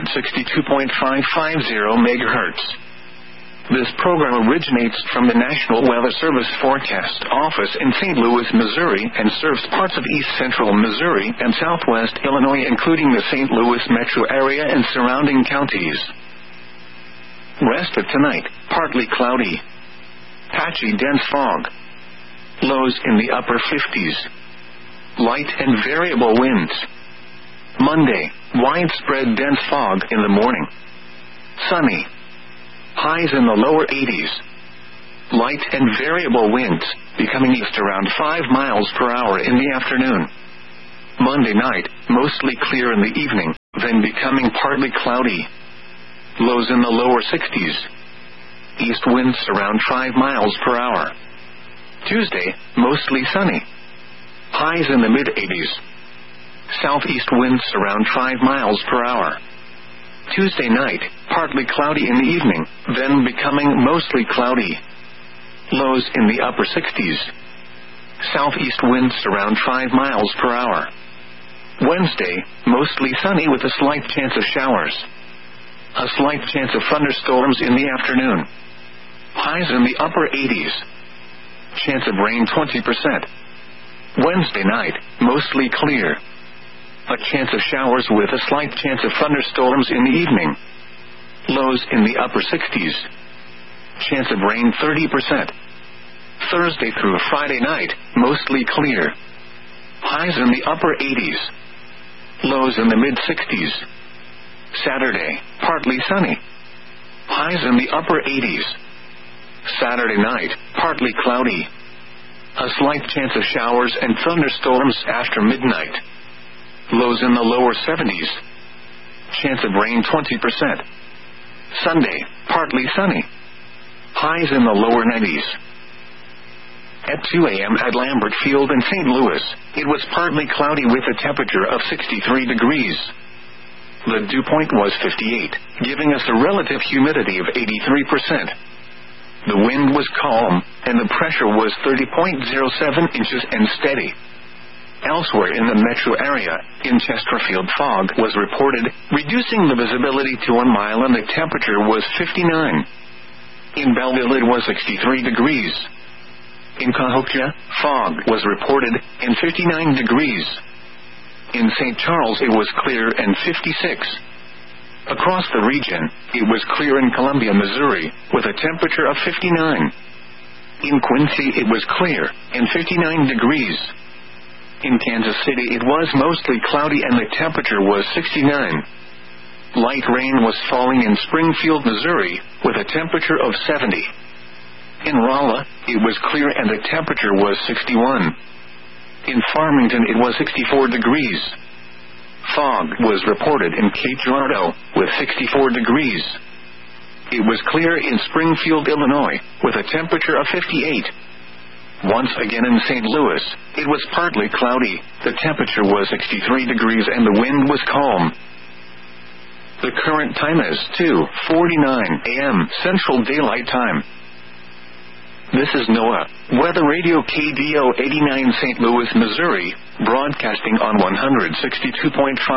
162.550 MHz. This program originates from the National Weather Service Forecast Office in St. Louis, Missouri, and serves parts of east central Missouri and southwest Illinois, including the St. Louis metro area and surrounding counties. Rest of tonight, partly cloudy. Patchy dense fog. Lows in the upper 50s. Light and variable winds. Monday, widespread dense fog in the morning. Sunny. Highs in the lower 80s. Light and variable winds, becoming east around 5 miles per hour in the afternoon. Monday night, mostly clear in the evening, then becoming partly cloudy. Lows in the lower 60s. East winds around 5 miles per hour. Tuesday, mostly sunny. Highs in the mid-80s. Southeast winds around 5 miles per hour. Tuesday night, partly cloudy in the evening, then becoming mostly cloudy. Lows in the upper 60s. Southeast winds around 5 miles per hour. Wednesday, mostly sunny with a slight chance of showers. A slight chance of thunderstorms in the afternoon. Highs in the upper 80s. Chance of rain 20%. Wednesday night, mostly clear. A chance of showers with a slight chance of thunderstorms in the evening. Lows in the upper 60s. Chance of rain 30%. Thursday through Friday night, mostly clear. Highs in the upper 80s. Lows in the mid-60s. Saturday, partly sunny. Highs in the upper 80s. Saturday night, partly cloudy. A slight chance of showers and thunderstorms after midnight. Lows in the lower 70s. Chance of rain 20%. Sunday, partly sunny. Highs in the lower 90s. At 2 a.m. at Lambert Field in St. Louis, it was partly cloudy with a temperature of 63 degrees. The dew point was 58, giving us a relative humidity of 83%. The wind was calm, and the pressure was 30.07 inches and steady. Elsewhere in the metro area, in Chesterfield fog was reported, reducing the visibility to 1 mile, and the temperature was 59. In Belleville it was 63 degrees. In Cahokia, fog was reported, and 59 degrees. In St. Charles it was clear and 56. Across the region, it was clear in Columbia, Missouri, with a temperature of 59. In Quincy it was clear, and 59 degrees. In Kansas City it was mostly cloudy and the temperature was 69. Light rain was falling in Springfield, Missouri, with a temperature of 70. In Rolla, it was clear and the temperature was 61. In Farmington it was 64 degrees. Fog was reported in Cape Girardeau, with 64 degrees. It was clear in Springfield, Illinois, with a temperature of 58. Once again in St. Louis, it was partly cloudy, the temperature was 63 degrees and the wind was calm. The current time is 2:49 a.m. Central Daylight Time. This is NOAA, Weather Radio KDO 89 St. Louis, Missouri, broadcasting on 162.550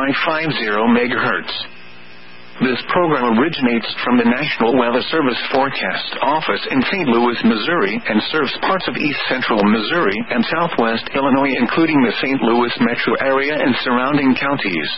MHz. This program originates from the National Weather Service Forecast Office in St. Louis, Missouri, and serves parts of east central Missouri and southwest Illinois, including the St. Louis metro area and surrounding counties.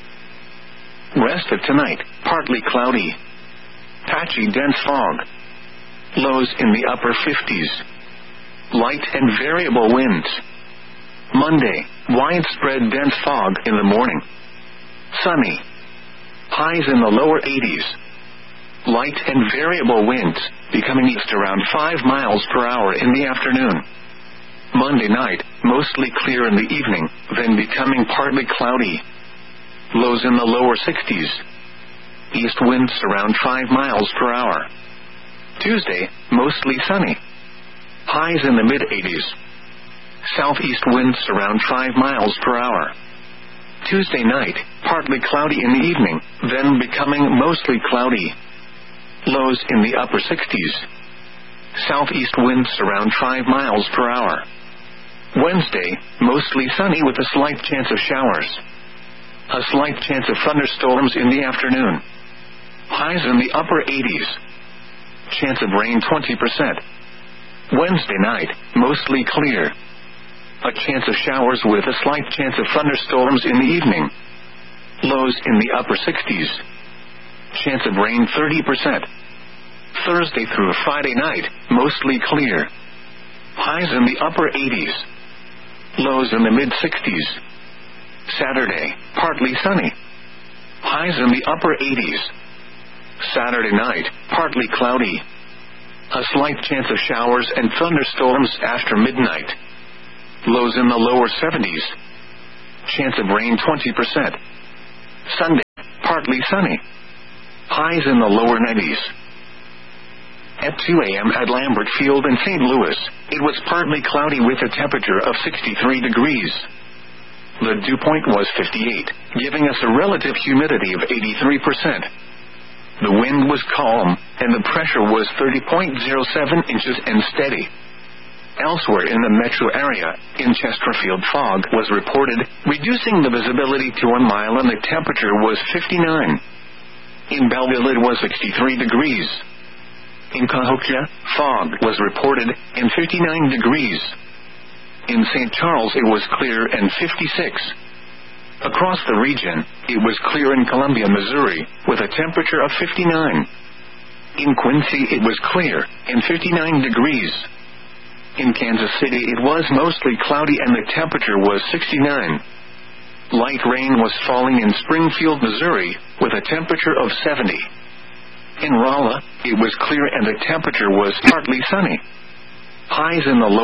Rest of tonight, partly cloudy. Patchy dense fog. Lows in the upper 50s. Light and variable winds. Monday, widespread dense fog in the morning. Sunny. Highs in the lower 80s. Light and variable winds, becoming east around 5 miles per hour in the afternoon. Monday night, mostly clear in the evening, then becoming partly cloudy. Lows in the lower 60s. East winds around 5 miles per hour. Tuesday, mostly sunny. Highs in the mid-80s. Southeast winds around 5 miles per hour. Tuesday night, partly cloudy in the evening, then becoming mostly cloudy. Lows in the upper 60s. Southeast winds around 5 miles per hour. Wednesday, mostly sunny with a slight chance of showers. A slight chance of thunderstorms in the afternoon. Highs in the upper 80s. Chance of rain 20%. Wednesday night, mostly clear. A chance of showers with a slight chance of thunderstorms in the evening. Lows in the upper 60s. Chance of rain 30%. Thursday through Friday night, mostly clear. Highs in the upper 80s. Lows in the mid-60s. Saturday, partly sunny. Highs in the upper 80s. Saturday night, partly cloudy. A slight chance of showers and thunderstorms after midnight. Lows in the lower 70s. chance of rain 20%. Sunday, partly sunny. Highs in the lower 90s. At 2 a.m. at Lambert Field in St. Louis, it was partly cloudy with a temperature of 63 degrees. The dew point was 58, giving us a relative humidity of 83%. The wind was calm, and the pressure was 30.07 inches and steady. Elsewhere in the metro area, in Chesterfield, fog was reported, reducing the visibility to 1 mile, and the temperature was 59. In Belleville, it was 63 degrees. In Cahokia, fog was reported, and 59 degrees. In St. Charles, it was clear and 56. Across the region, it was clear in Columbia, Missouri, with a temperature of 59. In Quincy, it was clear, and 59 degrees. In Kansas City, it was mostly cloudy and the temperature was 69. Light rain was falling in Springfield, Missouri, with a temperature of 70. In Rolla, it was clear and the temperature was partly sunny. Highs in the low